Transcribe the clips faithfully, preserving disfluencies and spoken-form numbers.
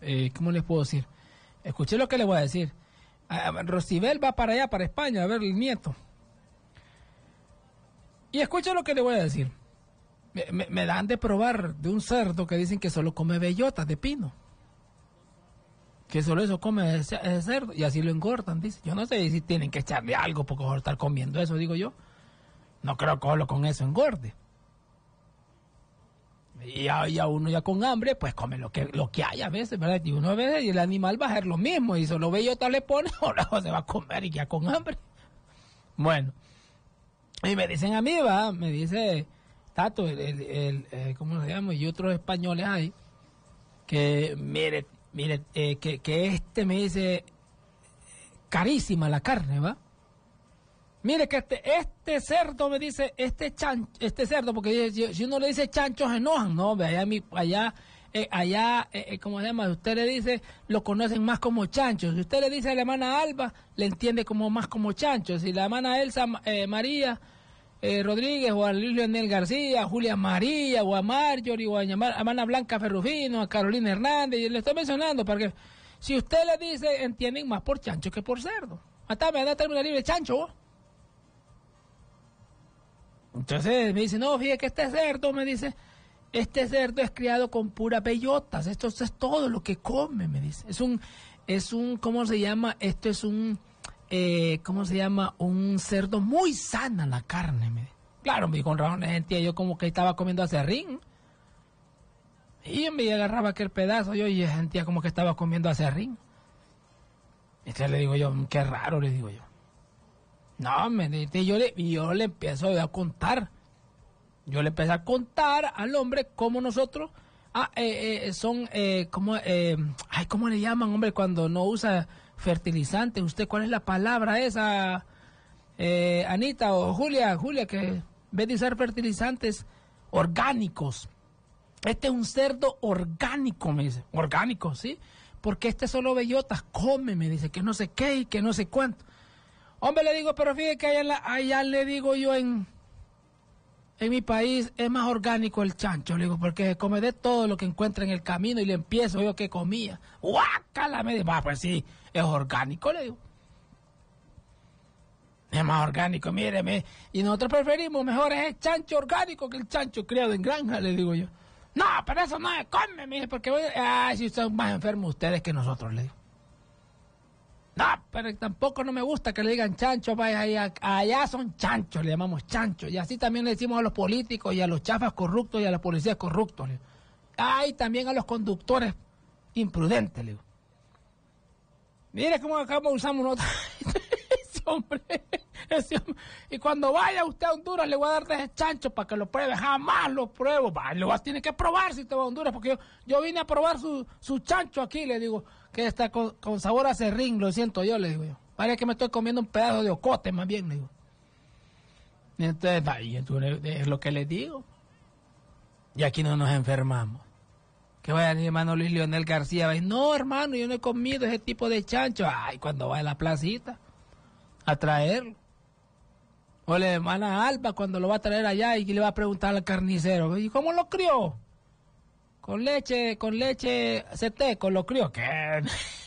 eh, ¿cómo les puedo decir? Escuché lo que le voy a decir. A, a, Rosibel va para allá, para España, a ver el nieto. Y escucha lo que le voy a decir. Me, me, me dan de probar de un cerdo que dicen que solo come bellotas de pino. Que solo eso come ese, ese cerdo y así lo engordan, dice. Yo no sé si tienen que echarle algo porque por estar comiendo eso, digo yo. No creo que solo con eso engorde. Y ya, ya uno ya con hambre, pues come lo que lo que hay a veces, ¿verdad? Y uno a veces y el animal va a hacer lo mismo y solo bellota le pone o luego se va a comer y ya con hambre. Bueno, y me dicen a mí, va, me dice Tato, el, el, el, el ¿cómo se llama? Y otros españoles hay, que mire, mire, eh, que, que este me dice carísima la carne, ¿va? Mire que este, este cerdo me dice, este chan, este cerdo, porque si, si uno le dice chancho se enojan, no, allá, allá, eh, allá, eh, ¿cómo se llama? Usted le dice, lo conocen más como chancho. Si usted le dice a la hermana Alba, le entiende como más como chancho. Si la hermana Elsa eh, María eh, Rodríguez, o a Luis Leonel García, a Julia María, o a Marjorie, o a la hermana Blanca Ferrufino, a Carolina Hernández, y le estoy mencionando, porque si usted le dice, entienden más por chancho que por cerdo. Hasta me da término libre chancho, ¿vos? Entonces me dice, no, fíjate que este cerdo, me dice, este cerdo es criado con puras bellotas, esto es todo lo que come, me dice. Es un, es un, ¿cómo se llama? Esto es un, eh, ¿cómo se llama? Un cerdo muy sana la carne, me dice. Claro, me dijo, con razón, sentía yo como que estaba comiendo acerrín. Y me agarraba aquel pedazo, yo y sentía como que estaba comiendo acerrín. Entonces le digo yo, qué raro, le digo yo. No, me dice, yo le, yo le empiezo a contar. Yo le empecé a contar al hombre cómo nosotros, ah, eh, eh, son, eh, como, eh, ay, ¿cómo le llaman, hombre, cuando no usa fertilizante? ¿Usted cuál es la palabra esa, eh, Anita o Julia? Julia, que en vez de usar fertilizantes orgánicos. Este es un cerdo orgánico, me dice. Orgánico, ¿sí? Porque este solo bellotas come, me dice, que no sé qué y que no sé cuánto. Hombre, le digo, pero fíjate que allá, la, allá le digo yo en, en mi país es más orgánico el chancho, le digo, porque come de todo lo que encuentra en el camino y le empiezo yo que comía. ¡Guácala! Me dice, va, pues sí, es orgánico, le digo. Es más orgánico, míreme. Y nosotros preferimos mejor es el chancho orgánico que el chancho criado en granja, le digo yo. No, pero eso no se come, me dice, porque ay, si son más enfermos ustedes que nosotros, le digo. No, pero tampoco no me gusta que le digan chancho, vaya, allá, allá son chanchos, le llamamos chanchos. Y así también le decimos a los políticos y a los chafas corruptos y a la policía corruptos. Ay, también a los conductores imprudentes, le digo. Mire cómo acá usamos nosotros. Ese hombre, ese hombre. Y cuando vaya usted a Honduras le voy a dar de ese chancho para que lo pruebe. Jamás lo pruebo. Va, lo vas a tener que probar si te va a Honduras, porque yo, yo vine a probar su, su chancho aquí, le digo. Que está con, con sabor a serrín, lo siento yo, le digo yo. Parece que me estoy comiendo un pedazo de ocote, más bien, le digo. Y entonces, ahí, entonces es lo que les digo. Y aquí no nos enfermamos. Que vaya mi hermano Luis Leonel García, va a decir, no, hermano, yo no he comido ese tipo de chancho. Ay, cuando va a la placita a traerlo. O la hermana Alba, cuando lo va a traer allá y le va a preguntar al carnicero, ¿y cómo lo crió? Con leche, con leche seteco lo crió. ¿Qué?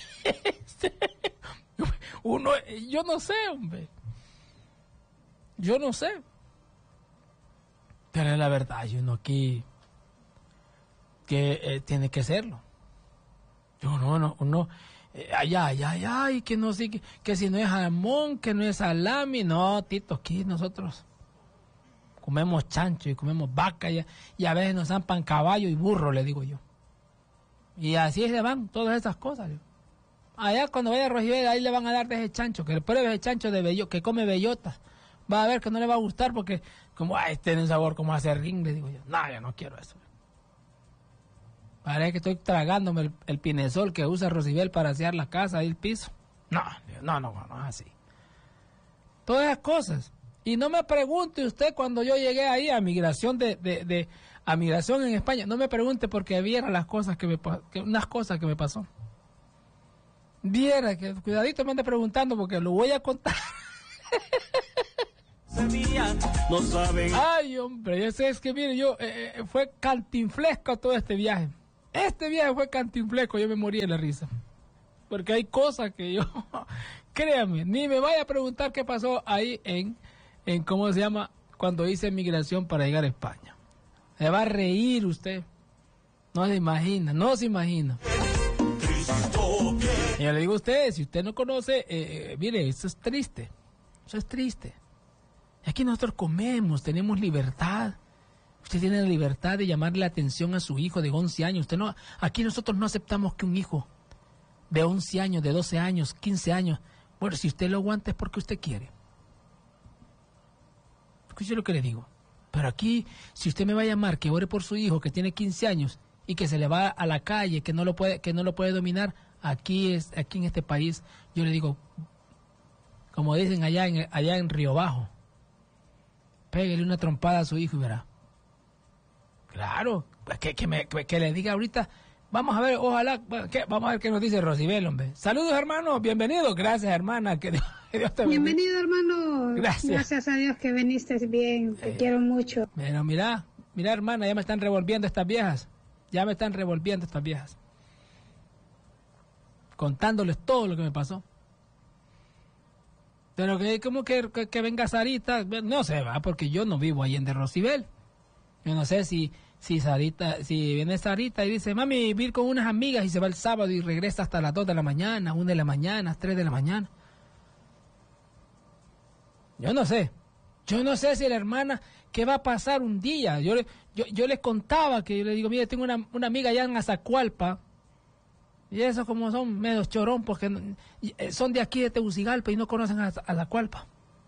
Uno, yo no sé, hombre. Yo no sé. Pero es la verdad, y uno aquí que eh, tiene que serlo. Yo no, no, uno, eh, allá, allá, allá, y que no sé, que, que si no es jamón, que no es salami, no, Tito, aquí nosotros comemos chancho y comemos vaca y, y a veces nos zampan caballo y burro, le digo yo. Y así se van todas esas cosas. Yo. Allá cuando vaya a Rojibel, ahí le van a dar de ese chancho, que le pruebe ese chancho de bello, que come bellotas. Va a ver que no le va a gustar porque como, ay, tiene un sabor como acerrín, le digo yo. No, yo no quiero eso. Parece que estoy tragándome el, el pinesol que usa Rosibel para asear la casa y el piso. No, no, no, no, no es así. Todas esas cosas. Y no me pregunte usted cuando yo llegué ahí a migración de, de, de a migración en España, no me pregunte porque viera las cosas que me que unas cosas que me pasó. Viera que cuidadito me ande preguntando porque lo voy a contar. No saben. Ay, hombre, yo sé, es que mire, yo eh, fue cantinflesco todo este viaje. Este viaje fue cantinfleco, yo me morí de la risa. Porque hay cosas que yo, créame, ni me vaya a preguntar qué pasó ahí en, en cómo se llama, cuando hice migración para llegar a España. Se va a reír usted. No se imagina, no se imagina. Y yo le digo a usted, si usted no conoce, eh, eh, mire, eso es triste. Eso es triste. Aquí nosotros comemos, tenemos libertad. Usted tiene la libertad de llamarle la atención a su hijo de once años. Usted no, aquí nosotros no aceptamos que un hijo de once años, de doce años, quince años, bueno, si usted lo aguanta es porque usted quiere. Escuche lo que le digo. Pero aquí, si usted me va a llamar que ore por su hijo que tiene quince años y que se le va a la calle, que no lo puede, que no lo puede dominar, aquí es, aquí en este país, yo le digo, como dicen allá en, allá en Río Bajo, pégale una trompada a su hijo y verá. Claro, que, que, me, que, que le diga ahorita, vamos a ver, ojalá, que, vamos a ver qué nos dice Rosibel, hombre. Saludos, hermanos, bienvenidos, gracias, hermana, que Dios, que Dios te bendiga. Bienvenido, hermano. Gracias. Gracias a Dios que viniste bien, te eh, quiero mucho. Pero mira, mira, hermana, ya me están revolviendo estas viejas, ya me están revolviendo estas viejas. Contándoles todo lo que me pasó. Pero que como que, que, que venga Sarita, no sé, va, porque yo no vivo ahí en de Rosibel. Yo no sé si, si Sarita, si viene Sarita y dice, mami, voy a ir con unas amigas y se va el sábado y regresa hasta las dos de la mañana, una de la mañana, tres de la mañana. Yo no sé. Yo no sé si la hermana, ¿qué va a pasar un día? Yo, yo, yo les contaba que yo le digo, mire, tengo una, una amiga allá en Azacualpa. Y esos como son medios chorón, porque son de aquí de Tegucigalpa y no conocen a Azacualpa.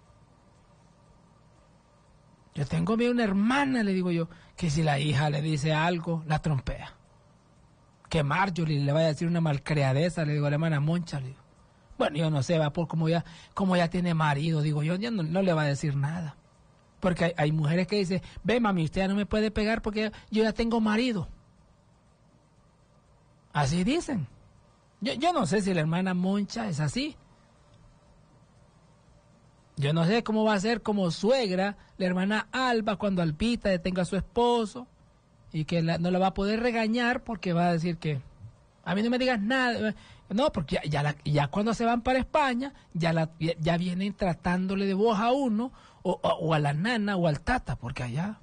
Yo tengo una hermana, le digo yo, que si la hija le dice algo, la trompea. Que Marjorie le vaya a decir una malcriadeza, le digo a la hermana Moncha, le digo. Bueno, yo no sé, va por como ya, como ya tiene marido, digo yo, ya no, no le va a decir nada. Porque hay, hay mujeres que dicen, ve mami, usted ya no me puede pegar porque yo ya tengo marido. Así dicen. Yo, yo no sé si la hermana Moncha es así. Yo no sé cómo va a ser como suegra la hermana Alba cuando Albita tenga a su esposo y que la, no la va a poder regañar porque va a decir que a mí no me digas nada. No, porque ya, ya, la, ya cuando se van para España ya, la, ya, ya vienen tratándole de voz a uno o, o, o a la nana o al tata, porque allá...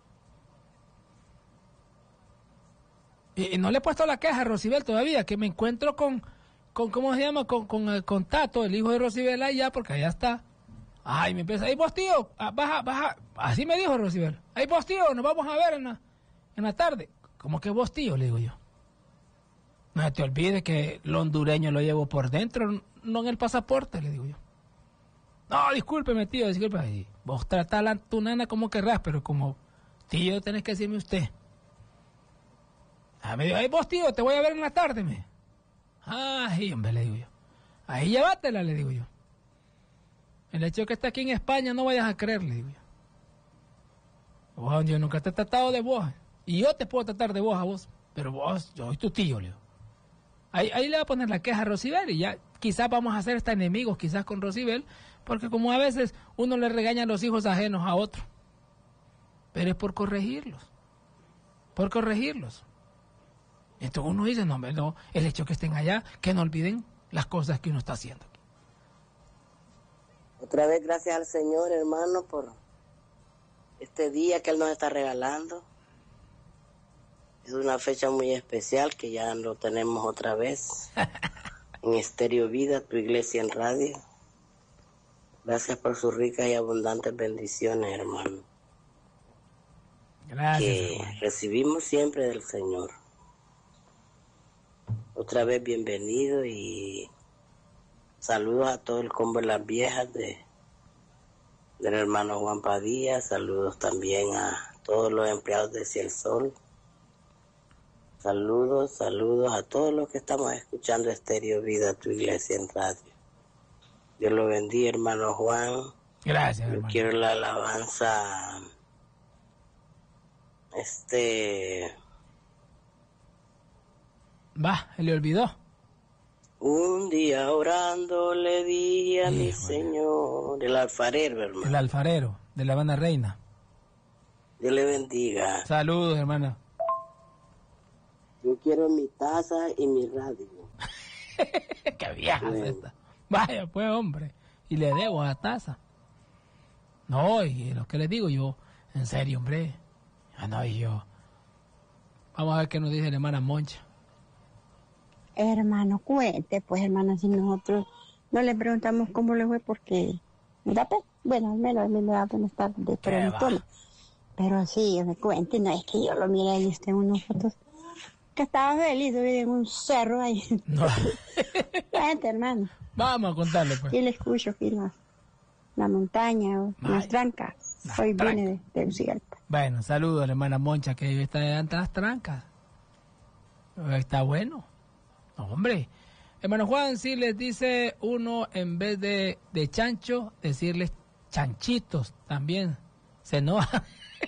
Y, y no le he puesto la queja a Rosibel todavía, que me encuentro con, con ¿cómo se llama? Con, con, con Tato, el hijo de Rosibel allá, porque allá está. Ay, me empieza, ahí vos tío, baja, baja, así me dijo Rosibel, ahí vos tío, nos vamos a ver en la, en la tarde. ¿Cómo que vos tío? Le digo yo. No te olvides que lo hondureño lo llevo por dentro, no en el pasaporte, le digo yo. No, discúlpeme tío, discúlpeme. Vos tratás a tu nana como querrás, pero como tío tenés que decirme usted. Ah, me dijo, ahí vos tío, te voy a ver en la tarde, me. Ay, hombre, le digo yo. Ahí llévatela, le digo yo. El hecho de que esté aquí en España no vayas a creer, le digo yo. Bueno, yo nunca te he tratado de vos. Y yo te puedo tratar de vos a vos. Pero vos, yo soy tu tío, le digo. Ahí, ahí le voy a poner la queja a Rosibel y ya quizás vamos a ser hasta enemigos quizás con Rosibel, porque como a veces uno le regaña a los hijos ajenos a otro. Pero es por corregirlos. Por corregirlos. Entonces uno dice, no, no, el hecho de que estén allá, que no olviden las cosas que uno está haciendo. Otra vez gracias al Señor, hermano, por este día que Él nos está regalando. Es una fecha muy especial que ya lo tenemos otra vez en Estéreo Vida, tu iglesia en radio. Gracias por sus ricas y abundantes bendiciones, hermano. Gracias, que hermano. Recibimos siempre del Señor. Otra vez bienvenido y saludos a todo el combo de las viejas de del hermano Juan Padilla. Saludos también a todos los empleados de Ciel Sol. Saludos, saludos a todos los que estamos escuchando Estéreo Vida, tu iglesia en radio. Dios lo bendiga, hermano Juan. Gracias, Yo hermano. quiero la alabanza, este... Va, se le olvidó. Un día orando le di a Híjole. mi Señor, el alfarero, hermano. El alfarero de la banda Reina. Dios le bendiga. Saludos, hermana. Yo quiero mi taza y mi radio. Qué vieja Bueno. es esta. Vaya, pues, hombre. Y le debo a la taza. No, y lo que les digo yo, en serio, hombre. Ah, no, y yo. Vamos a ver qué nos dice la hermana Moncha. Hermano, cuente, pues, hermana, si nosotros no le preguntamos cómo le fue porque me da pena. Bueno, al menos a mí me da pena estar de ¿Qué va? preguntona. Pero sí, me cuente, no es que yo lo miré y usted en unas fotos que estaba feliz de vivir en un cerro ahí. No. Cuente, hermano. Vamos a contarle, pues. Y le escucho aquí la, la montaña, o Vaya. las trancas. Las Hoy trancas. viene de, de Ucigalpa. Bueno, saludos a la hermana Moncha que está de las trancas. Está bueno. No, hombre. Hermano Juan, si les dice uno en vez de, de chancho, decirles chanchitos también. Se enoja.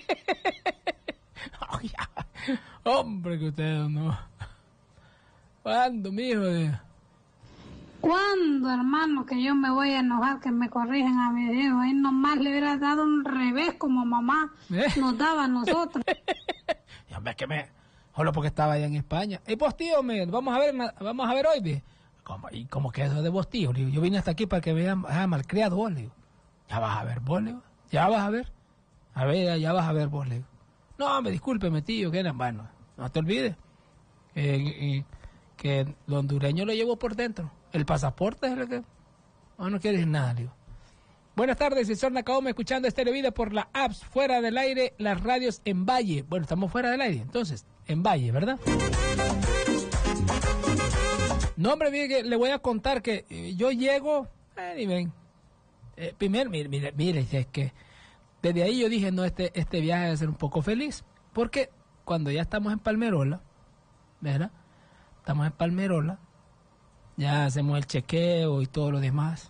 Oh, ya. Hombre, que ustedes no. ¿Cuándo, mijo? ¿Cuándo, hermano, que yo me voy a enojar que me corrijan a mi hijo? Ahí nomás le hubiera dado un revés como mamá ¿Eh? nos daba a nosotros. Y hombre, es que me... Solo porque estaba allá en España. Y vos, tío, me, vamos a ver na- vamos a ver hoy, ve. ¿Cómo, y como que eso de vos, tío? Le digo, yo vine hasta aquí para que vean ah, malcriado vos, le digo. Ya vas a ver vos, le digo. Ya vas a ver. A ver, ya vas a ver vos, le digo. No, me discúlpeme, tío, que era... Bueno, no te olvides. Eh, eh, que lo hondureño lo llevo por dentro. El pasaporte es el que... No, no quiere decir nada, le digo. Buenas tardes, César Nacaome, escuchando Estéreo Vida por la apps, fuera del aire, las radios en Valle. Bueno, estamos fuera del aire, entonces, en Valle, ¿verdad? No, hombre, mire, que le voy a contar que eh, yo llego, eh, y ven, eh, primero, mire, mire, mire, es que desde ahí yo dije, no, este, este viaje debe ser un poco feliz, porque cuando ya estamos en Palmerola, ¿verdad? Estamos en Palmerola, ya hacemos el chequeo y todo lo demás.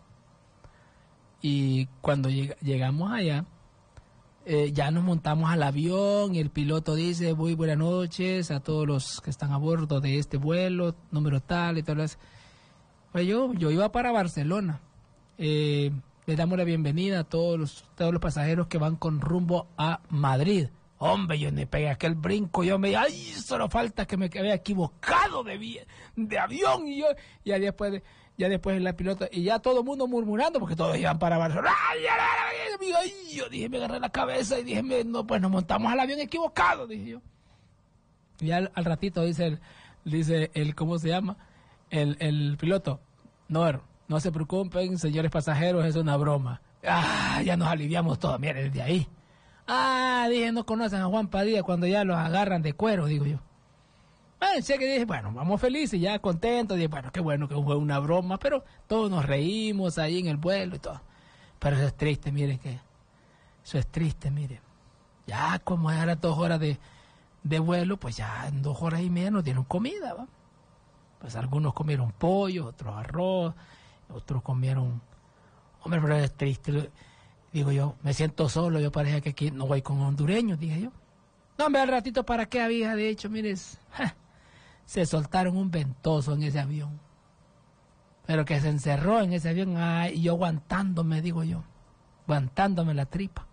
Y cuando lleg- llegamos allá, eh, ya nos montamos al avión y el piloto dice, muy buenas noches a todos los que están a bordo de este vuelo, número tal y todo eso. Pues yo, yo iba para Barcelona. Eh, le damos la bienvenida a todos los, todos los pasajeros que van con rumbo a Madrid. Hombre, yo me pegué aquel brinco, yo me ay, solo falta que me había equivocado de, vi- de avión y yo, ya después de, ya después la pilota, y ya todo el mundo murmurando, porque todos iban para Barcelona. Ay, ay, ay, ay, ay, yo dije, me agarré la cabeza y dije, me- no, pues nos montamos al avión equivocado, dije yo. Y al, al ratito dice el, dice el, ¿cómo se llama? El, el piloto, no, no se preocupen, señores pasajeros, es una broma. Ah, ya nos aliviamos todos, miren, desde ahí. Ah, dije, no conocen a Juan Padilla cuando ya los agarran de cuero, digo yo. Ah, sé que dije, bueno, vamos felices, ya contentos. Dije, bueno, qué bueno que fue una broma, pero todos nos reímos ahí en el vuelo y todo. Pero eso es triste, miren que... Eso es triste, miren. Ya como era dos horas de, de vuelo, pues ya en dos horas y media nos dieron comida, ¿va? Pues algunos comieron pollo, otros arroz, otros comieron... Hombre, pero es triste. Digo yo, me siento solo, yo parece que aquí no voy con hondureños, dije yo. No, hombre, al ratito, ¿para qué había? De hecho, mires, ja, se soltaron un ventoso en ese avión. Pero que se encerró en ese avión, ay, y yo aguantándome, digo yo, aguantándome la tripa.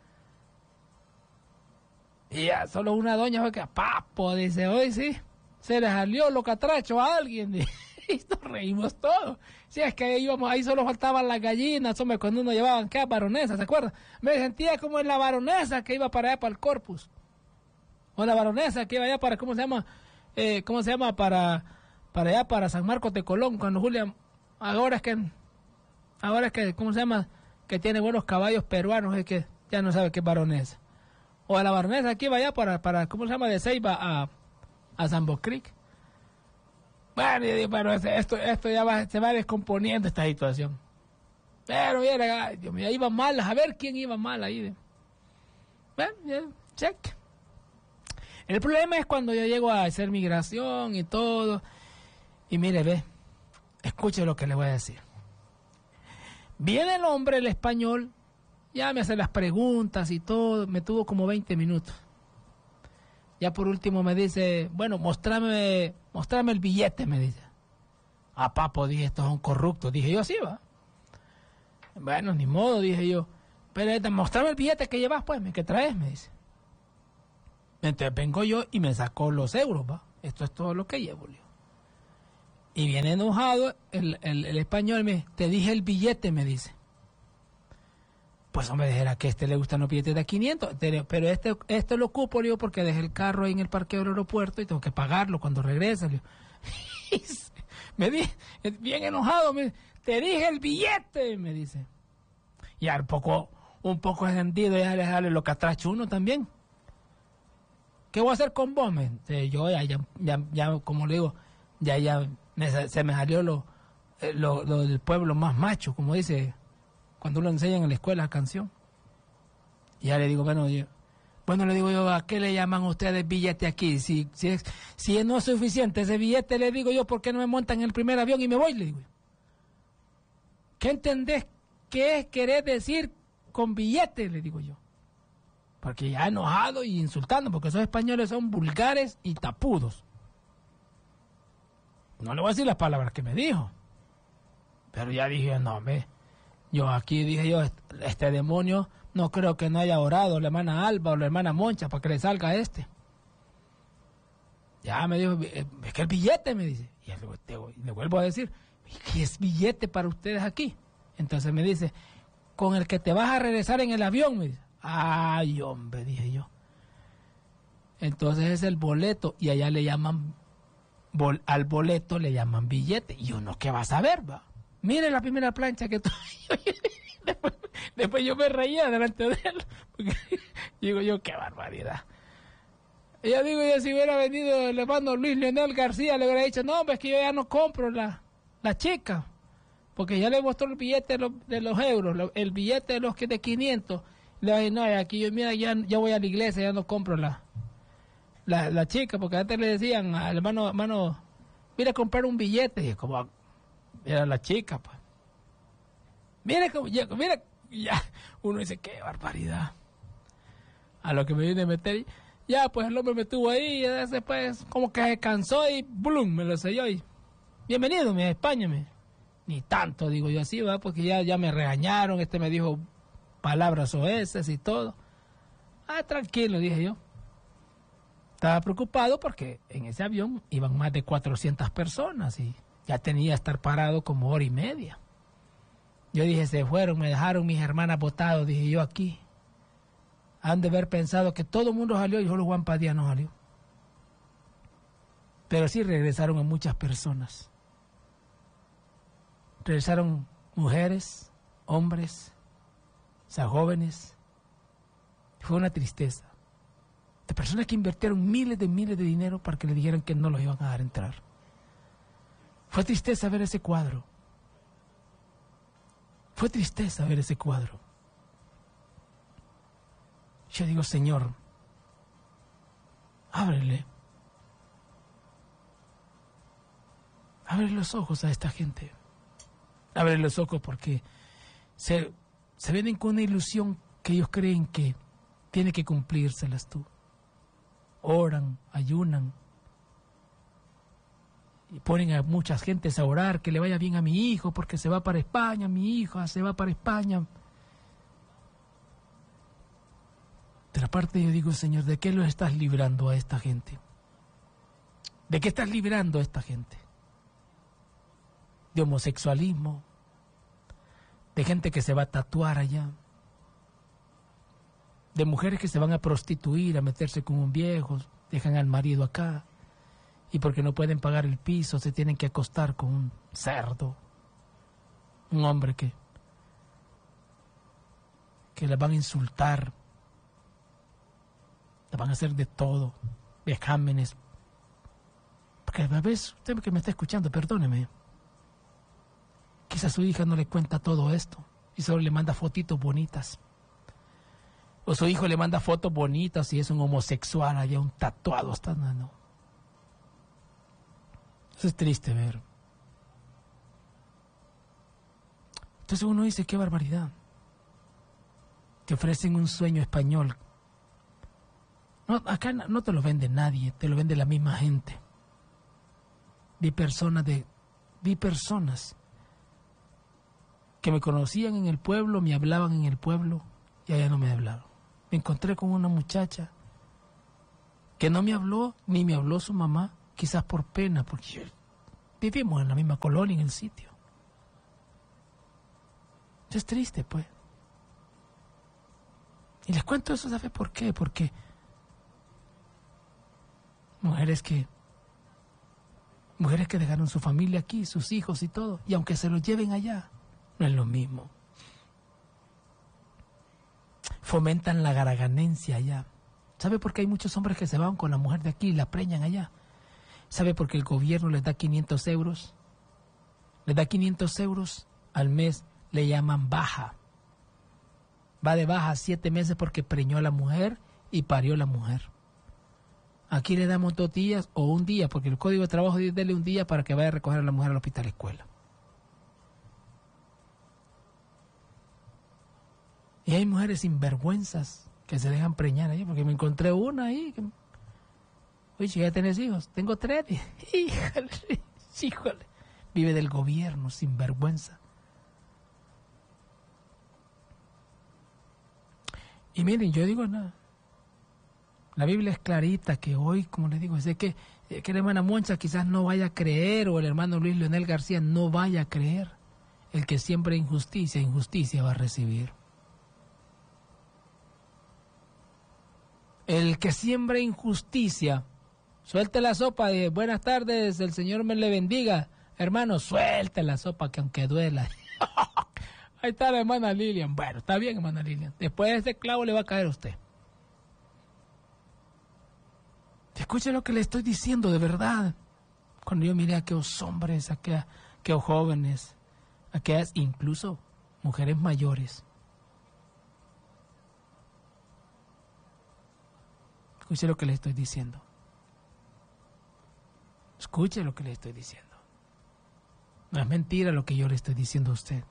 Y ya, solo una doña fue que, papo, dice, hoy sí, se le salió lo catracho a alguien, y nos reímos todos. Si es que ahí íbamos, ahí solo faltaban las gallinas, hombre, cuando uno llevaban, ¿qué? Baronesa, ¿se acuerdan? Me sentía como en la baronesa que iba para allá, para el Corpus. O la baronesa que iba allá para, ¿cómo se llama? Eh, ¿Cómo se llama? Para, para allá, para San Marcos de Colón, cuando Julia, ahora es que, ahora es que, ¿cómo se llama? Que tiene buenos caballos peruanos, es que ya no sabe qué es baronesa. O a la baronesa que iba allá para, para, ¿cómo se llama? De Ceiba a, a Sambo Creek. Bueno, yo digo, bueno, esto, esto ya va, se va descomponiendo esta situación. Pero mira, ay, Dios mío, iba mal, a ver quién iba mal ahí. Bueno, ya, check. El problema es cuando yo llego a hacer migración y todo. Y mire, ve, escuche lo que le voy a decir. Viene el hombre, el español, ya me hace las preguntas y todo, me tuvo como veinte minutos. Ya por último me dice, bueno, mostrame, mostrame el billete, me dice. Ah, papo, dije, estos son corruptos. Dije yo, sí, va. Bueno, ni modo, dije yo. Pero mostrame el billete que llevas, pues, que traes, me dice. Entonces vengo yo y me sacó los euros, va. esto es todo lo que llevo, le digo. Y viene enojado el, el, el español, me te dije el billete, me dice. Pues hombre, dijera que a este le gustan los billetes de quinientos, pero este, este lo ocupo, le digo, porque dejé el carro ahí en el parqueo del aeropuerto y tengo que pagarlo cuando regrese, le digo. Me dice, bien enojado, me dice, te dije el billete, me dice. Y un poco, un poco encendido, ya le sale lo catracho uno también. ¿Qué voy a hacer con vos? Me? Yo ya, ya, ya, ya, como le digo, ya, ya me, se me salió lo, lo, lo del pueblo más macho, como dice, cuando uno enseña en la escuela la canción. Y ya le digo, bueno, yo, bueno, le digo yo, ¿a qué le llaman ustedes billete aquí? Si, si, es, si no es suficiente ese billete, le digo yo, ¿por qué no me montan en el primer avión y me voy? Le digo, ¿qué entendés? ¿Qué es querer decir con billete? Le digo yo. Porque ya enojado y insultando, porque esos españoles son vulgares y tapudos. No le voy a decir las palabras que me dijo. Pero ya dije, no, me, yo aquí dije yo, este demonio no creo que no haya orado la hermana Alba o la hermana Moncha para que le salga este. Ya me dijo, es que el billete, me dice. Y le, le vuelvo a decir, ¿qué es billete para ustedes aquí? Entonces me dice, con el que te vas a regresar en el avión, me dice. Ay, hombre, dije yo. Entonces es el boleto y allá le llaman, bol, al boleto le llaman billete. Y uno, ¿qué va a saber, va? Mire la primera plancha que tuve. después, después yo me reía delante de él. Porque digo yo, qué barbaridad. Y yo digo, yo si hubiera venido el hermano Luis Leonel García, le hubiera dicho, no, hombre, es que yo ya no compro la, la chica. Porque ya le mostró el billete de los, de los euros, lo, el billete de los que de quinientos. Le dije, no, aquí yo, mira, ya, ya voy a la iglesia, ya no compro la, la, la chica, porque antes le decían al hermano, hermano, mira a comprar un billete, y como era la chica, pues. Mira, como, ya, mira, ya, uno dice, qué barbaridad. A lo que me vine a meter, ya, pues el hombre me tuvo ahí, y después como que se cansó y ¡blum! Me lo selló y, bienvenido, mi España, me. Ni tanto, digo yo así, va, porque ya, ya me regañaron, este me dijo palabras oeces y todo. Ah, tranquilo, dije yo. Estaba preocupado porque en ese avión iban más de cuatrocientas personas y ya tenía que estar parado como hora y media. Yo dije, se fueron, me dejaron mis hermanas botados, dije yo aquí. Han de haber pensado que todo el mundo salió y solo Juan Padilla no salió. Pero sí regresaron a muchas personas. Regresaron mujeres, hombres, o sea, jóvenes. Fue una tristeza. De personas que invirtieron miles de miles de dinero para que le dijeran que no los iban a dejar entrar. Fue tristeza ver ese cuadro. Fue tristeza ver ese cuadro. Yo digo, Señor, ábrele. Abre los ojos a esta gente. Abre los ojos porque se, se vienen con una ilusión que ellos creen que tiene que cumplírselas tú. Oran, ayunan y ponen a muchas gentes a orar que le vaya bien a mi hijo porque se va para España, mi hija se va para España. De la parte yo digo, Señor, ¿de qué lo estás librando a esta gente? ¿De qué estás librando a esta gente? De homosexualismo, de gente que se va a tatuar allá, de mujeres que se van a prostituir, a meterse con un viejo, dejan al marido acá, y porque no pueden pagar el piso, se tienen que acostar con un cerdo, un hombre que, que les van a insultar, les van a hacer de todo, vejámenes. Porque a veces, usted que me está escuchando, perdóneme, quizás su hija no le cuenta todo esto y solo le manda fotitos bonitas. O su hijo le manda fotos bonitas y es un homosexual, allá un tatuado hasta no, no. Eso es triste ver. Entonces uno dice, qué barbaridad. Te ofrecen un sueño español. No, acá no te lo vende nadie, te lo vende la misma gente. Vi personas de, vi personas que me conocían en el pueblo, me hablaban en el pueblo y allá no me hablaron. Me encontré con una muchacha que no me habló, ni me habló su mamá, quizás por pena, porque vivimos en la misma colonia, en el sitio. Es triste, pues. Y les cuento eso, ¿sabe por qué? Porque mujeres que mujeres que dejaron su familia aquí, sus hijos y todo, y aunque se los lleven allá, no es lo mismo. Fomentan la garaganencia allá. ¿Sabe por qué hay muchos hombres que se van con la mujer de aquí y la preñan allá? ¿Sabe por qué el gobierno les da quinientos euros? Les da quinientos euros al mes, le llaman baja. Va de baja siete meses porque preñó a la mujer y parió a la mujer. Aquí le damos dos días o un día, porque el Código de Trabajo dice darle un día para que vaya a recoger a la mujer al hospital escuela. Y hay mujeres sinvergüenzas que se dejan preñar ahí, porque me encontré una ahí. Que... Oye, ¿ya tenés hijos? Tengo tres. Híjole, híjole. Vive del gobierno, sinvergüenza. Y miren, yo digo nada. La Biblia es clarita que hoy, como les digo, sé que, que la hermana Moncha quizás no vaya a creer, o el hermano Luis Leonel García no vaya a creer. El que siembra injusticia, injusticia va a recibir. El que siembra injusticia, suelte la sopa de buenas tardes, el Señor me le bendiga. Hermano, suelte la sopa que aunque duela. Ahí está la hermana Lilian. Bueno, está bien, hermana Lilian. Después de ese clavo le va a caer a usted. Escuche lo que le estoy diciendo de verdad. Cuando yo miré a aquellos hombres, a aquellos, a aquellos jóvenes, a aquellas incluso mujeres mayores. Escuche lo que le estoy diciendo. Escuche lo que le estoy diciendo. No es mentira lo que yo le estoy diciendo a usted.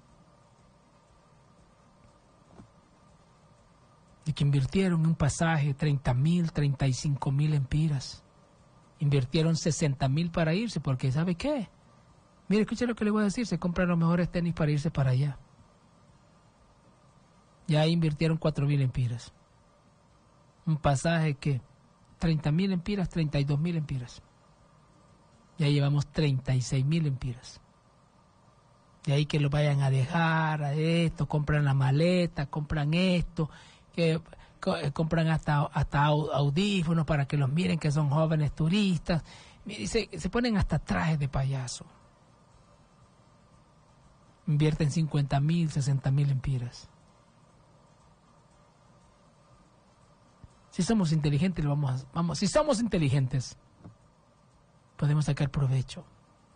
De que invirtieron en un pasaje treinta mil, treinta y cinco mil empiras. Invirtieron sesenta mil para irse, porque ¿sabe qué? Mire, escuche lo que le voy a decir, se compran los mejores tenis para irse para allá. Ya invirtieron cuatro mil empiras. Un pasaje que treinta mil empiras, treinta y dos mil empiras. Ya llevamos treinta y seis mil empiras. De ahí que lo vayan a dejar a esto, compran la maleta, compran esto, que compran hasta, hasta audífonos para que los miren que son jóvenes turistas. Y se, se ponen hasta trajes de payaso. Invierten cincuenta mil, sesenta mil empiras. Si somos inteligentes, lo vamos a, vamos, si somos inteligentes, podemos sacar provecho.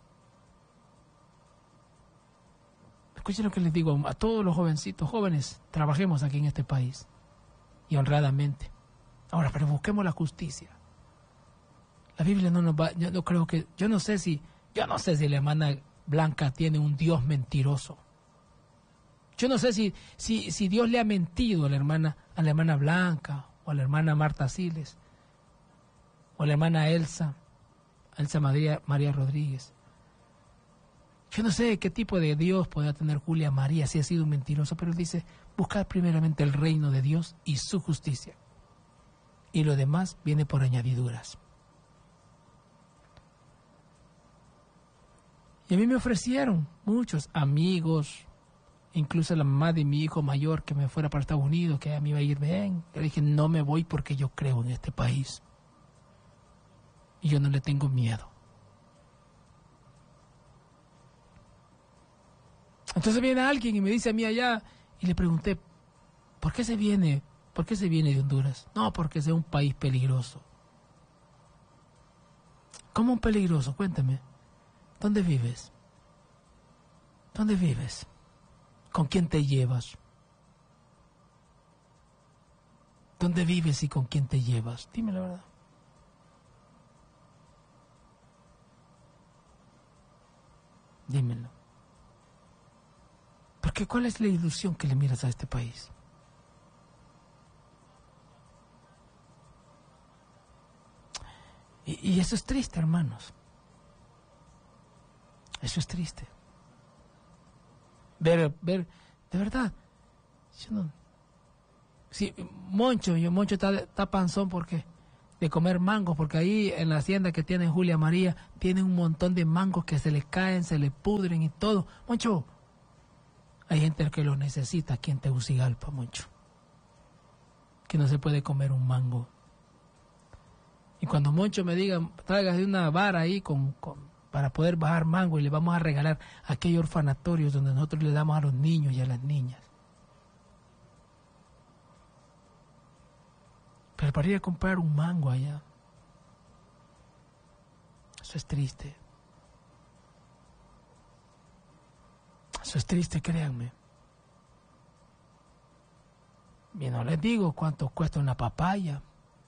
Escuchen lo que les digo a todos los jovencitos, jóvenes, trabajemos aquí en este país y honradamente. Ahora, pero busquemos la justicia. La Biblia no nos va, yo no creo que, yo no sé si, yo no sé si la hermana Blanca tiene un Dios mentiroso. Yo no sé si, si, si Dios le ha mentido a la hermana, a la hermana Blanca, o a la hermana Marta Siles, o a la hermana Elsa, Elsa María, María Rodríguez. Yo no sé qué tipo de Dios pueda tener Julia María, si ha sido un mentiroso, pero él dice, buscar primeramente el reino de Dios y su justicia. Y lo demás viene por añadiduras. Y a mí me ofrecieron muchos amigos, incluso la mamá de mi hijo mayor que me fuera para Estados Unidos, que a mí iba a ir bien. Yo dije, no me voy porque yo creo en este país. Y yo no le tengo miedo. Entonces viene alguien y me dice a mí allá, y le pregunté, ¿por qué se viene? ¿Por qué se viene de Honduras? No, porque es un país peligroso. ¿Cómo un peligroso? Cuéntame. ¿Dónde vives? ¿Dónde vives? ¿Con quién te llevas? ¿Dónde vives y con quién te llevas? Dime la verdad. Dímelo. Porque ¿cuál es la ilusión que le miras a este país? Y, y eso es triste, hermanos. Eso es triste. Ver, ver, de verdad. Yo no, sí, Moncho, yo, Moncho está, está panzón porque de comer mangos, porque ahí en la hacienda que tiene Julia María, tiene un montón de mangos que se les caen, se les pudren y todo. Moncho, hay gente que lo necesita aquí en Tegucigalpa, Moncho, que no se puede comer un mango. Y cuando Moncho me diga, traigas de una vara ahí con, con, para poder bajar mango y le vamos a regalar a aquellos orfanatorios donde nosotros le damos a los niños y a las niñas. Pero para ir a comprar un mango allá, eso es triste. Eso es triste, créanme. Y no les digo cuánto cuesta una papaya.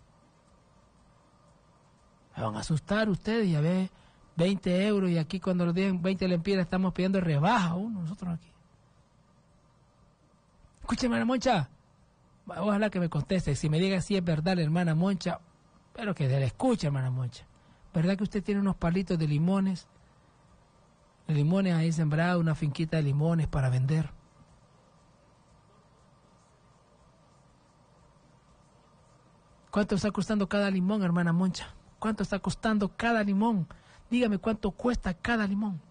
Me van a asustar ustedes, ya ve, veinte euros, y aquí cuando nos digan veinte lempiras estamos pidiendo rebaja uno, nosotros aquí. Escúcheme, hermana Moncha, ojalá que me conteste, si me diga si es verdad la hermana Moncha, pero que se le escuche, hermana Moncha. ¿Verdad que usted tiene unos palitos de limones? De limones ahí sembrados, una finquita de limones para vender. ¿Cuánto está costando cada limón, hermana Moncha? ¿Cuánto está costando cada limón? Dígame cuánto cuesta cada limón.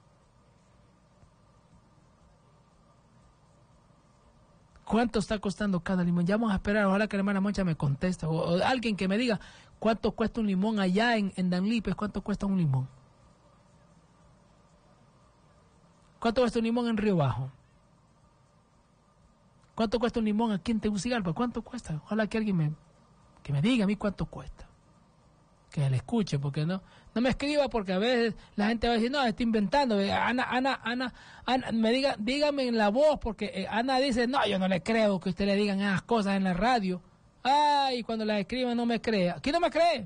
¿Cuánto está costando cada limón? Ya vamos a esperar, ojalá que la hermana Moncha me conteste. O, o alguien que me diga cuánto cuesta un limón allá en, en Danlipes, cuánto cuesta un limón. ¿Cuánto cuesta un limón en Río Bajo? ¿Cuánto cuesta un limón aquí en Tegucigalpa? ¿Cuánto cuesta? Ojalá que alguien me, que me diga a mí cuánto cuesta. Que le escuche, porque no no me escriba, porque a veces la gente va a decir, no, está inventando. Ana, Ana, Ana, Ana, me diga, dígame en la voz, porque eh, Ana dice, no, yo no le creo que usted le digan esas cosas en la radio. Ay, cuando las escriban no me cree. ¿Aquí no me cree?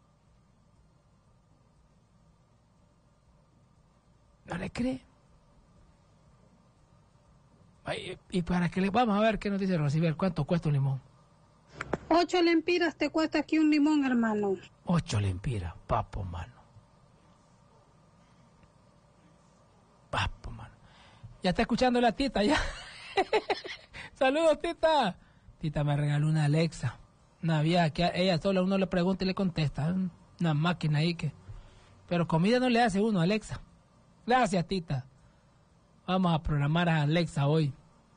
¿No le cree? Ay, y para que le vamos a ver qué nos dice Rosibel, cuánto cuesta un limón. Ocho lempiras te cuesta aquí un limón, hermano. Ocho lempiras, papo, mano. Papo, mano. Ya está escuchando la tita, ya. Saludos, tita. Tita me regaló una Alexa. Una vieja que a ella solo uno le pregunta y le contesta. Una máquina ahí que... Pero comida no le hace uno, Alexa. Gracias, tita. Vamos a programar a Alexa hoy.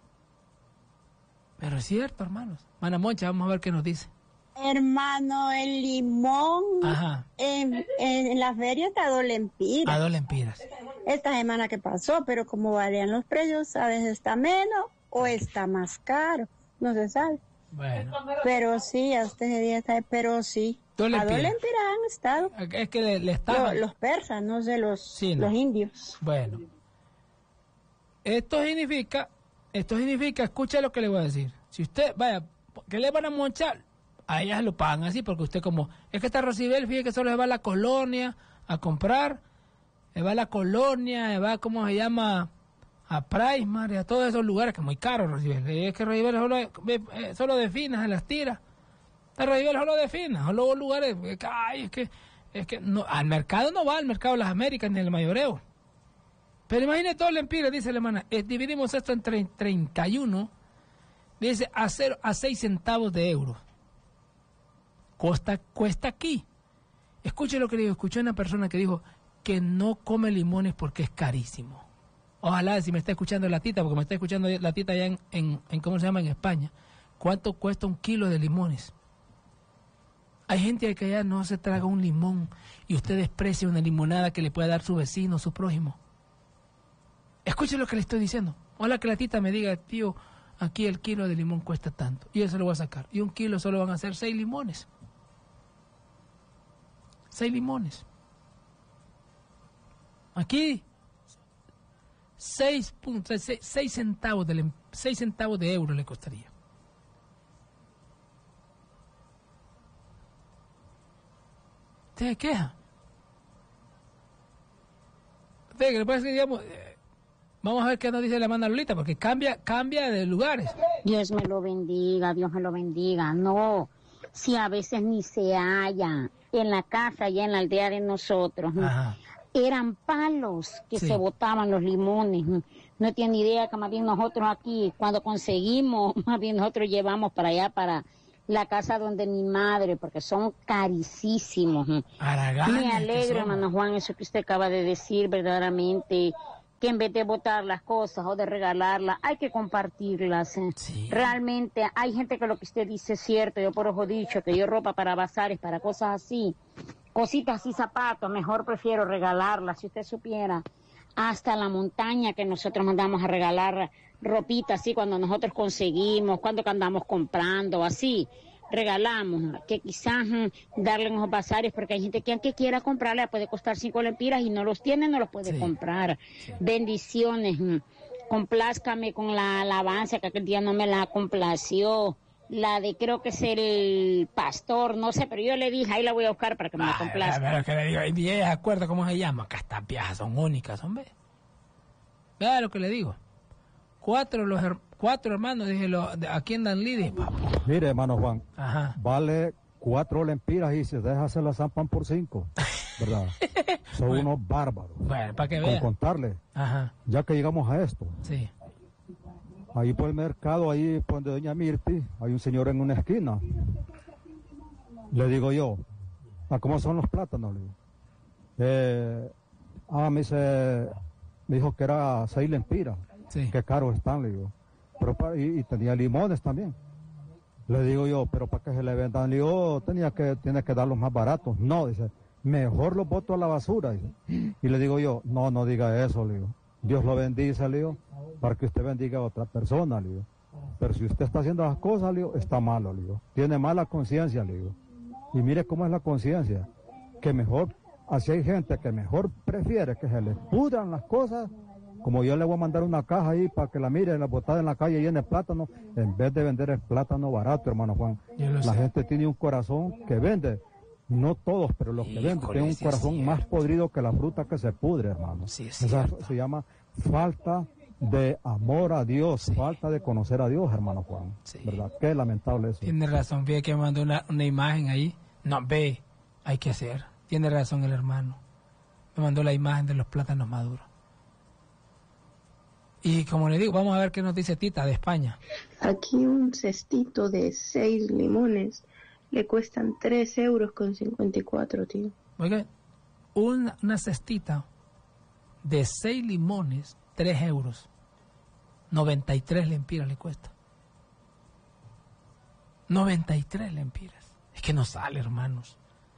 Pero es cierto, hermanos. Mana Moncha, vamos a ver qué nos dice. Hermano, el limón Ajá. En, en la feria está a dos lempiras. A dos lempiras. Esta semana que pasó, pero como varían los precios, a veces está menos o está más caro. No se sabe. Bueno. Pero sí, a usted ese día está, pero sí. Dos a lempiras. dos lempiras han estado. Es que le, le estaban... Los, los persas, no sé, los, Sí, no. los indios. Bueno. Esto significa... Esto significa, escucha lo que le voy a decir. Si usted, vaya, ¿qué le van a monchar? A ellas lo pagan así, porque usted como... Es que está Rosibel, fíjese que solo se va a la colonia a comprar, se va a la colonia, se va, ¿cómo se llama? A Prismar y a todos esos lugares, que es muy caro, Rosibel. Es que Rosibel solo, eh, solo de finas en las tiras. Está Rosibel solo de finas, solo lugares... Ay, es que... Es que no, al mercado no va, al mercado de las Américas ni el mayoreo. Pero imagine todo el empire, dice la hermana, eh, dividimos esto en treinta y uno, dice a, cero, a seis centavos de euro. Cuesta, cuesta aquí. Escuche lo que le digo, escuché una persona que dijo que no come limones porque es carísimo. Ojalá, si me está escuchando la tita, porque me está escuchando la tita allá en, en, en ¿cómo se llama? En España. ¿Cuánto cuesta un kilo de limones? Hay gente que allá no se traga un limón y usted desprecia una limonada que le puede dar su vecino, su prójimo. Escuche lo que le estoy diciendo. Ojalá que la tita me diga, tío, aquí el kilo de limón cuesta tanto. Y eso lo voy a sacar. Y un kilo solo van a ser seis limones. Seis limones. Aquí, seis, puntos, seis, seis, centavos de, seis centavos de euro le costaría. ¿Usted se queja? ¿Usted que le puede decir, digamos... Vamos a ver qué nos dice la hermana Lolita, porque cambia cambia de lugares. Dios me lo bendiga, Dios me lo bendiga. No, si a veces ni se halla en la casa, allá en la aldea de nosotros. Ajá. Eran palos que Sí. se botaban los limones. No tiene idea que más bien nosotros aquí, cuando conseguimos, más bien nosotros llevamos para allá, para la casa donde mi madre, porque son carísimos. Araganes, Me que alegro, son. hermano Juan, eso que usted acaba de decir, verdaderamente, que en vez de botar las cosas o de regalarlas, hay que compartirlas. ¿eh? Sí. Realmente hay gente que lo que usted dice es cierto. Yo por ojo dicho que yo ropa para bazares, para cosas así, cositas así, zapatos, mejor prefiero regalarlas. Si usted supiera, hasta la montaña que nosotros mandamos a regalar ropita así cuando nosotros conseguimos, cuando andamos comprando, así. Regalamos, que quizás mm, darle en los bazares, porque hay gente que aunque quiera comprarle puede costar cinco lempiras y no los tiene, no los puede Sí. comprar. Sí. Bendiciones, mm. complázcame con la alabanza que aquel día no me la complació, la de creo que es el pastor, no sé, pero yo le dije, ahí la voy a buscar para que me la Ay, complazca. pero que le digo, y vieja, acuerda cómo se llama, que estas viejas son únicas, hombre. Vea lo que le digo. Cuatro los her- cuatro hermanos, dije, lo, de, aquí en Danlí, papo. Mire, hermano Juan, Ajá. vale cuatro lempiras y se deja se la zampan por cinco, ¿verdad? Son unos bárbaros. Bueno, para que Con vean. contarle, Ajá, ya que llegamos a esto, sí. ahí por el mercado, ahí por donde doña Mirti, hay un señor en una esquina. Le digo yo, ¿a cómo son los plátanos? Le digo. Eh, ah, me dice, me dijo que era seis lempiras. Sí. Qué caros están, le digo. Pero pa- y, y tenía limones también. Le digo yo, pero para que se le vendan, le digo, tenía que, tiene que darlos más baratos. No, dice, mejor los boto a la basura. Dice. Y le digo yo, no, no diga eso, le digo. Dios lo bendice, le digo, para que usted bendiga a otra persona, le digo. Pero si usted está haciendo las cosas, le digo, está malo, le digo. Tiene mala conciencia, le digo. Y mire cómo es la conciencia. Que mejor, así hay gente que mejor prefiere que se les pudran las cosas. Como yo le voy a mandar una caja ahí para que la miren, la botada en la calle llena de plátano, en vez de vender el plátano barato, hermano Juan. Yo lo La sé. gente tiene un corazón que vende. No todos, pero los que venden Híjole, tienen un sí es corazón más cierto. podrido que la fruta que se pudre, hermano. Sí es Esa cierto. se llama falta de amor a Dios, Sí. falta de conocer a Dios, hermano Juan. Sí. ¿Verdad? Qué lamentable eso. Tiene razón, ve que me mandó una, una imagen ahí. No, ve, hay que hacer. Tiene razón el hermano. Me mandó la imagen de los plátanos maduros. Y como le digo, vamos a ver qué nos dice Tita de España. Aquí un cestito de seis limones le cuestan tres euros con cincuenta y cuatro, tío. Oiga, una, una cestita de seis limones, tres euros. noventa y tres lempiras le cuesta. noventa y tres lempiras. Es que no sale, hermanos.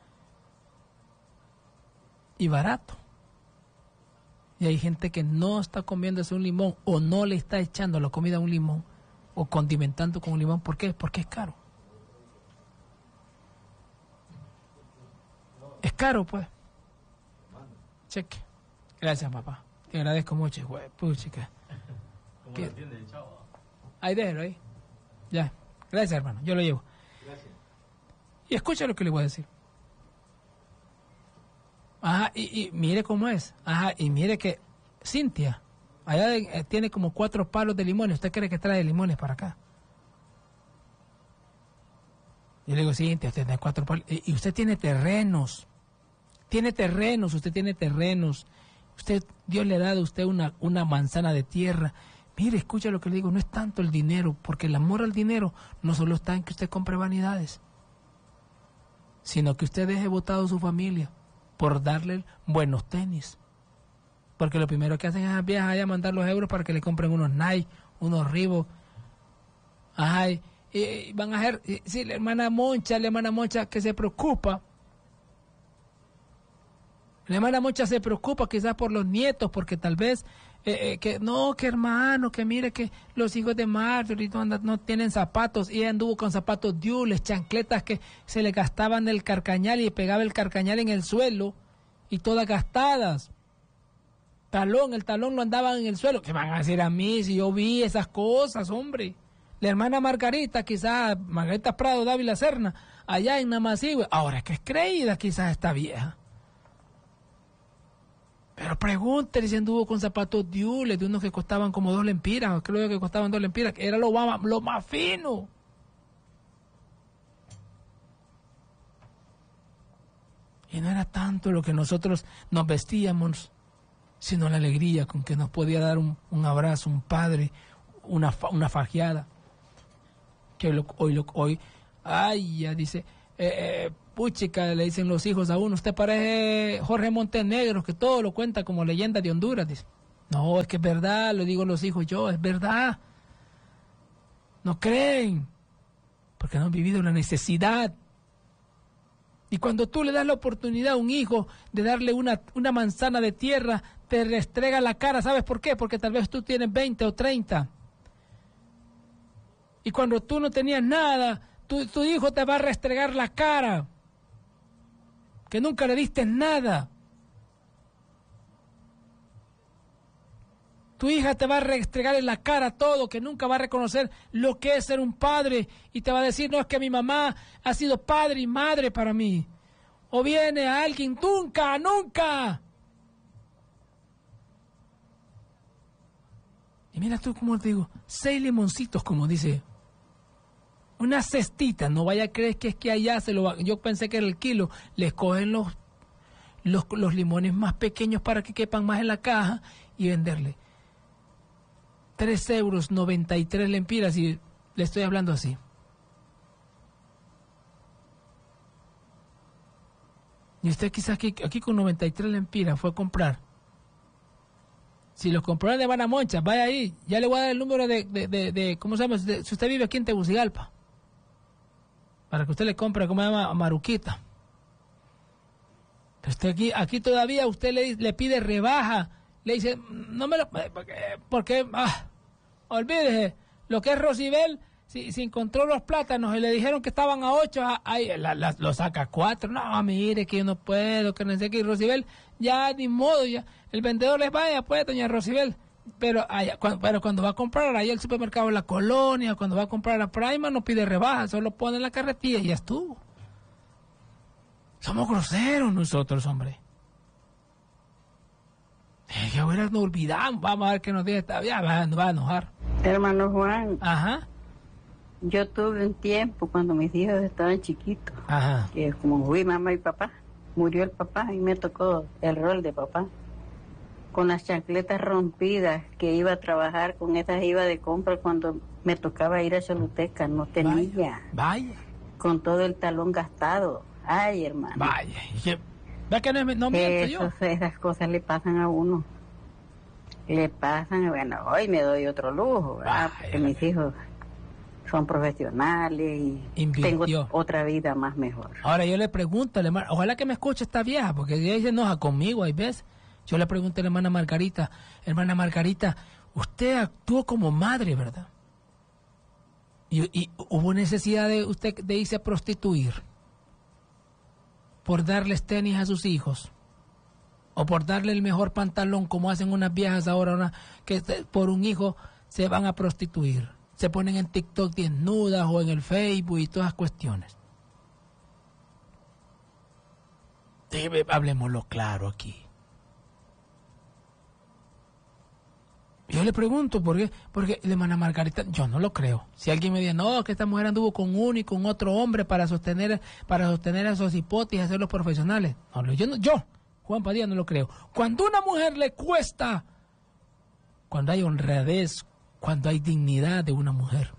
Y barato. Y hay gente que no está comiéndose un limón o no le está echando la comida a un limón o condimentando con un limón. ¿Por qué? Porque es caro. Es caro, pues. Cheque. Gracias, papá. Te agradezco mucho, güey. Puchica. ¿Qué? Ahí déjelo ahí. Ya. Gracias, hermano. Yo lo llevo. Y escucha lo que le voy a decir. Ajá, y, y mire cómo es. Ajá, y mire que Cintia, allá eh, tiene como cuatro palos de limones. ¿Usted cree que trae limones para acá? Yo le digo, Cintia, usted tiene cuatro palos. Y, y usted tiene terrenos. Tiene terrenos, usted tiene terrenos. Usted, Dios le ha dado a usted una, una manzana de tierra. Mire, escucha lo que le digo, no es tanto el dinero, porque el amor al dinero no solo está en que usted compre vanidades, sino que usted deje botado a su familia por darle buenos tenis. Porque lo primero que hacen esas viejas allá mandar los euros para que le compren unos Nike, unos Reebok. Ajá, y, y van a hacer, y, sí, la hermana Moncha, la hermana Moncha que se preocupa. La hermana Moncha se preocupa quizás por los nietos, porque tal vez, eh, eh, que no, que hermano, que mire que los hijos de Marjorie no, andan- no tienen zapatos, y ella anduvo con zapatos diules, chancletas que se le gastaban del carcañal y pegaba el carcañal en el suelo, y todas gastadas. Talón, el talón lo andaban en el suelo. ¿Qué van a decir a mí si yo vi esas cosas, hombre? La hermana Margarita, quizás, Margarita Prado Dávila Serna, allá en Namasihue, ahora es que es creída quizás esta vieja. Pero pregúntele si anduvo con zapatos diules, de unos que costaban como dos lempiras, creo que costaban dos lempiras, que era lo más, lo más fino. Y no era tanto lo que nosotros nos vestíamos, sino la alegría con que nos podía dar un, un abrazo, un padre, una, fa- una fajeada. Que hoy, lo- hoy, lo- hoy Ay, ya dice, eh, eh, puchica, le dicen los hijos a uno, usted parece Jorge Montenegro, que todo lo cuenta como leyenda de Honduras, dice. No, es que es verdad, lo digo los hijos yo, es verdad. No creen, porque no han vivido la necesidad. Y cuando tú le das la oportunidad a un hijo de darle una, una manzana de tierra, te restrega la cara. ¿Sabes por qué? Porque tal vez tú tienes veinte o treinta. Y cuando tú no tenías nada, tu, tu hijo te va a restregar la cara. Que nunca le diste nada. Tu hija te va a restregar en la cara todo, que nunca va a reconocer lo que es ser un padre y te va a decir, no, es que mi mamá ha sido padre y madre para mí. O viene a alguien, nunca, nunca. Y mira tú, como te digo, seis limoncitos, como dice. Una cestita, no vaya a creer que es que allá se lo va. Yo pensé que era el kilo. Les cogen los, los, los limones más pequeños para que quepan más en la caja y venderle. tres euros noventa y tres lempiras y le estoy hablando así. Y usted quizás aquí, aquí con noventa y tres lempiras fue a comprar. Si los compraron de Banamoncha, vaya ahí. Ya le voy a dar el número de, de, de, de ¿cómo se llama? De, si usted vive aquí en Tegucigalpa. Para que usted le compre, ¿cómo se llama? Maruquita. Usted aquí, aquí todavía usted le, le pide rebaja. Le dice, no me lo... Porque, porque ah, olvídese, lo que es Rosibel, si, si encontró los plátanos y le dijeron que estaban a ocho, ahí la, la, lo saca a cuatro. No, mire que yo no puedo, que no sé qué. Y Rosibel, ya ni modo, ya. El vendedor les vaya, pues, doña Rosibel. Pero, allá, cuando, pero cuando va a comprar ahí el supermercado de la colonia, cuando va a comprar a Prima, no pide rebaja, solo pone en la carretilla y ya estuvo. Somos groseros nosotros, hombre. Eh, ya ahora nos olvidamos, vamos a ver qué nos dice, ya va, nos va a enojar. Hermano Juan. Ajá. Yo tuve un tiempo cuando mis hijos estaban chiquitos. Ajá. Que como fui mamá y papá, murió el papá y me tocó el rol de papá. Con las chancletas rompidas, que iba a trabajar, con esas iba de compra cuando me tocaba ir a Choluteca, no tenía. Vaya. Vaya. Con todo el talón gastado. Ay, hermano. Vaya. ¿Ve que no, no miento yo? Eso, esas cosas le pasan a uno. Le pasan, bueno, hoy me doy otro lujo, ¿verdad? Porque mis hijos son profesionales y Invirtió. Tengo otra vida más mejor. Ahora yo le pregunto, ojalá que me escuche esta vieja, porque ella se enoja conmigo, hay veces. Yo le pregunto a la hermana Margarita, hermana Margarita, usted actuó como madre, ¿verdad? Y, y hubo necesidad de usted de irse a prostituir por darles tenis a sus hijos o por darle el mejor pantalón como hacen unas viejas ahora, una, que por un hijo se van a prostituir, se ponen en TikTok desnudas o en el Facebook y todas las cuestiones. Debe, hablemoslo claro aquí. Yo le pregunto, ¿por qué? Porque la hermana Margarita, yo no lo creo. Si alguien me dice, no, que esta mujer anduvo con uno y con otro hombre para sostener para sostener a esos hipotes y hacerlos profesionales. No, yo, no, yo, Juan Padilla, no lo creo. Cuando a una mujer le cuesta, cuando hay honradez, cuando hay dignidad de una mujer,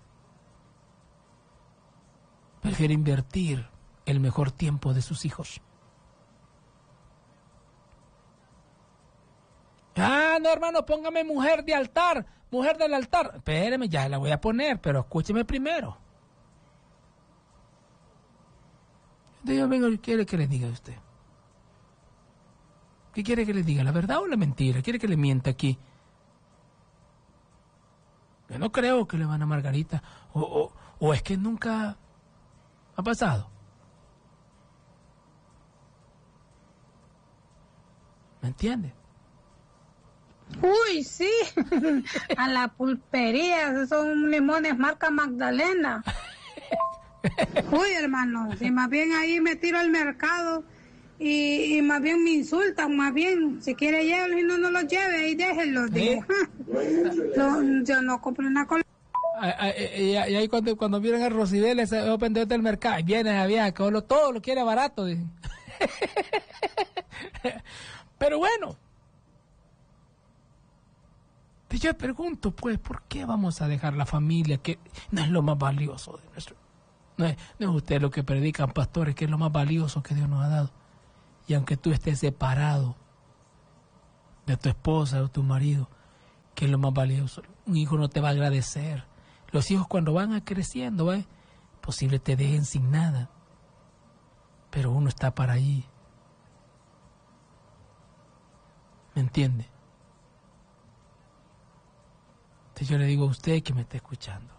prefiere invertir el mejor tiempo de sus hijos. Ah, no, hermano, póngame mujer de altar, mujer del altar. Espéreme, ya la voy a poner, pero escúcheme primero. Dios vengo, ¿qué quiere que le diga a usted? ¿Qué quiere que le diga? ¿La verdad o la mentira? ¿Quiere que le mienta aquí? Yo no creo que le van a Margarita. O, o, o es que nunca ha pasado. ¿Me entiende? Uy, sí, a la pulpería, son limones marca Magdalena. Uy, hermano, si más bien ahí me tiro al mercado y, y más bien me insultan, más bien, si quiere llévelo y no, no los lleve y déjenlo. Digo, no, yo no compro una cola. Y ahí cuando, cuando vienen a Rosibel, ese open del mercado, y viene a vieja, que lo, todo lo quiere barato. Dicen. Pero bueno. Yo me pregunto, pues, ¿por qué vamos a dejar la familia, que no es lo más valioso de nuestro, No es, no es usted lo que predican, pastores, que es lo más valioso que Dios nos ha dado. Y aunque tú estés separado de tu esposa o tu marido, que es lo más valioso, un hijo no te va a agradecer. Los hijos cuando van creciendo, ¿va? Posible te dejen sin nada, pero uno está para allí. ¿Me entiende? Entonces yo le digo a usted que me está escuchando.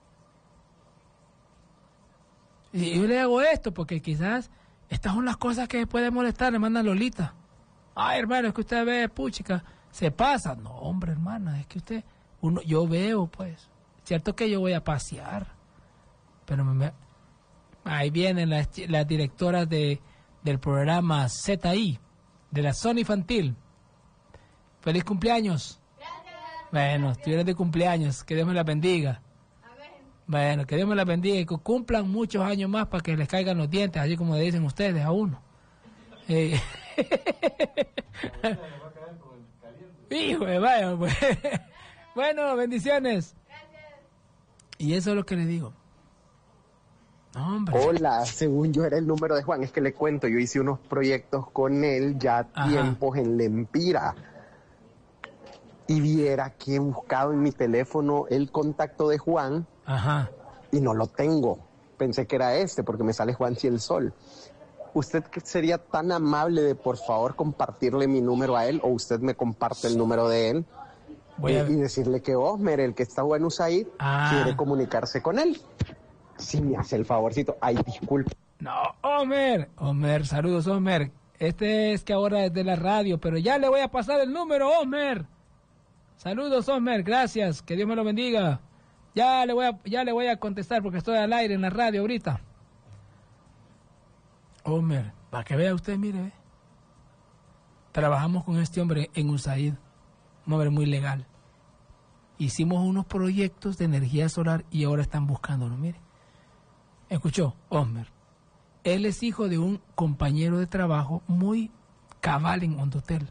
Y yo le hago esto porque quizás estas son las cosas que pueden molestar, le manda Lolita. Ay, hermano, es que usted ve, puchica, se pasa. No, hombre, hermana, es que usted, uno, yo veo, pues. Cierto que yo voy a pasear, pero me, me, ahí vienen las, las directoras de, del programa Z I, de la zona infantil. Feliz cumpleaños. Gracias. Bueno, estuvieron de cumpleaños, que Dios me la bendiga. Amén. Bueno, que Dios me la bendiga y que cumplan muchos años más para que les caigan los dientes, así como le dicen ustedes a uno. Eh. Hijo de vaya, pues. Bueno, bendiciones. Gracias. Y eso es lo que le digo. No, hombre. Hola, según yo era el número de Juan, es que le cuento, yo hice unos proyectos con él ya Ajá. tiempos en Lempira. Y viera que he buscado en mi teléfono el contacto de Juan. Ajá. Y no lo tengo. Pensé que era este porque me sale Juan Ciel Sol. ¿Usted sería tan amable de por favor compartirle mi número a él o usted me comparte el número de él? Voy a... y decirle que Osmer, el que está en U S A I D, ah. quiere comunicarse con él. Si me hace el favorcito. Ay, disculpe. No, Osmer. Osmer, saludos, Osmer. Este es que ahora es de la radio, pero ya le voy a pasar el número, Osmer. Saludos, Osmer, gracias, que Dios me lo bendiga. Ya le voy a, ya le voy a contestar porque estoy al aire en la radio ahorita. Osmer, para que vea usted, mire, ¿eh? Trabajamos con este hombre en U S A I D, un hombre muy legal. Hicimos unos proyectos de energía solar y ahora están buscándolo, mire. Escuchó, Osmer, él es hijo de un compañero de trabajo muy cabal en Hondotel.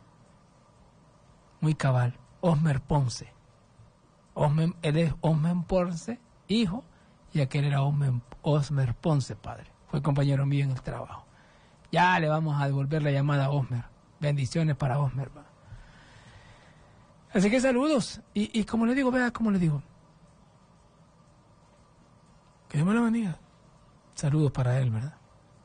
Muy cabal. Osmer Ponce. Osmer, él es Osmer Ponce, hijo, y aquel era Osmer, Osmer Ponce, padre. Fue compañero mío en el trabajo. Ya le vamos a devolver la llamada a Osmer. Bendiciones para Osmer. Va. Así que saludos. Y, y como le digo, vea, como le digo. Que Dios me lo bendiga. Saludos para él, ¿verdad?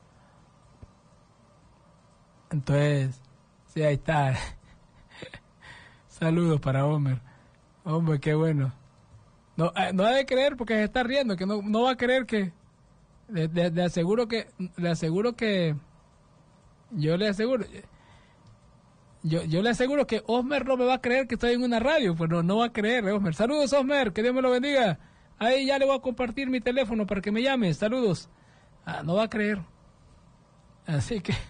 Entonces, sí, ahí está. Saludos para Homer. Hombre, qué bueno. No, no ha de creer porque se está riendo, que no, no va a creer que... Le, le, le aseguro que... Le aseguro que... Yo le aseguro... Yo, yo le aseguro que Osmer no me va a creer que estoy en una radio. Pues no, no va a creer, Osmer. Saludos, Osmer, que Dios me lo bendiga. Ahí ya le voy a compartir mi teléfono para que me llame. Saludos. Ah, no va a creer. Así que...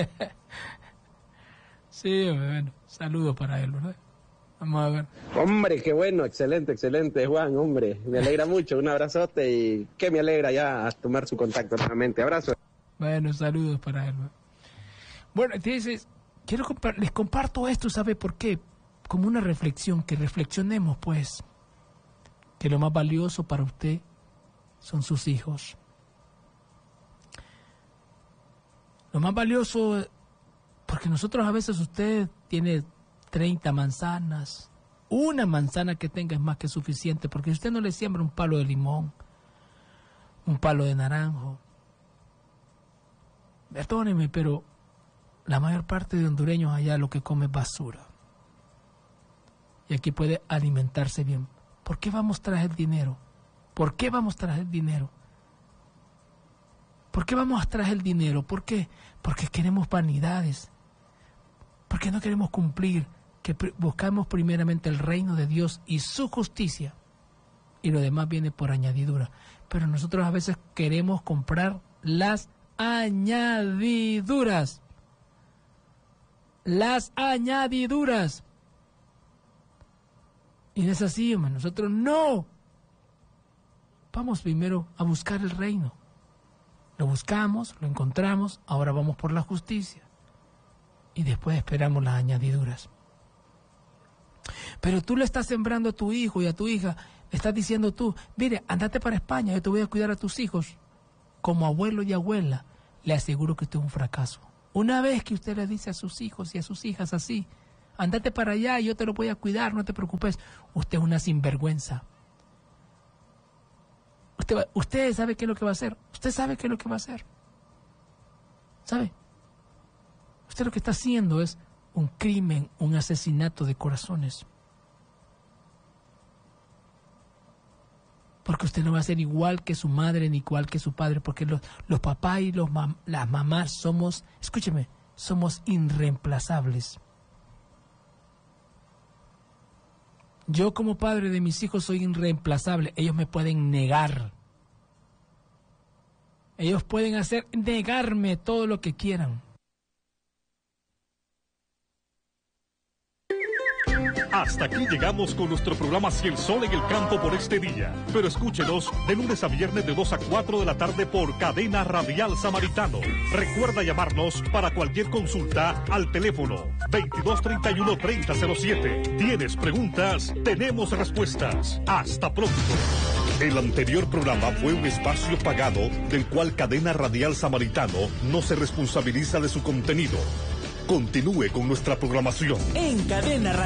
sí, bueno, saludos para él, ¿verdad? Vamos a ver. Hombre, qué bueno, excelente, excelente, Juan, hombre. Me alegra mucho, un abrazote y que me alegra ya tomar su contacto nuevamente. Abrazo. Bueno, saludos para él. Bueno, entonces, quiero compar- les comparto esto, ¿sabe por qué? Como una reflexión, que reflexionemos, pues, que lo más valioso para usted son sus hijos. Lo más valioso, porque nosotros a veces usted tiene treinta manzanas, una manzana que tenga es más que suficiente, porque si usted no le siembra un palo de limón, un palo de naranjo, perdóneme, pero la mayor parte de hondureños allá lo que come es basura. Y aquí puede alimentarse bien. ¿Por qué vamos tras el dinero? ¿Por qué vamos tras el dinero? ¿Por qué vamos tras el dinero? ¿Por qué? Porque queremos vanidades. Porque no queremos cumplir, que buscamos primeramente el reino de Dios y su justicia. Y lo demás viene por añadidura. Pero nosotros a veces queremos comprar las añadiduras. Las añadiduras. Y no es así, hermano. Nosotros no. Vamos primero a buscar el reino. Lo buscamos, lo encontramos, ahora vamos por la justicia. Y después esperamos las añadiduras. Pero tú le estás sembrando a tu hijo y a tu hija, le estás diciendo tú, mire, andate para España, yo te voy a cuidar a tus hijos. como abuelo y abuela, le aseguro que usted es un fracaso. Una vez que usted le dice a sus hijos y a sus hijas así, andate para allá, yo te lo voy a cuidar, no te preocupes, usted es una sinvergüenza. Usted, va, usted sabe qué es lo que va a hacer, usted sabe qué es lo que va a hacer. ¿Sabe? Usted lo que está haciendo es un crimen, un asesinato de corazones. Porque usted no va a ser igual que su madre ni igual que su padre, porque los, los papás y los mam, las mamás somos, escúcheme, somos irreemplazables. Yo como padre de mis hijos soy irreemplazable. Ellos me pueden negar. Ellos pueden hacer, negarme todo lo que quieran. Hasta aquí llegamos con nuestro programa Si el Sol en el Campo por este día. Pero escúchenos de lunes a viernes de dos a cuatro de la tarde por Cadena Radial Samaritano. Recuerda llamarnos para cualquier consulta al teléfono veintidós treinta y uno treinta cero siete. ¿Tienes preguntas? Tenemos respuestas. Hasta pronto. El anterior programa fue un espacio pagado del cual Cadena Radial Samaritano no se responsabiliza de su contenido. Continúe con nuestra programación. En Cadena Radial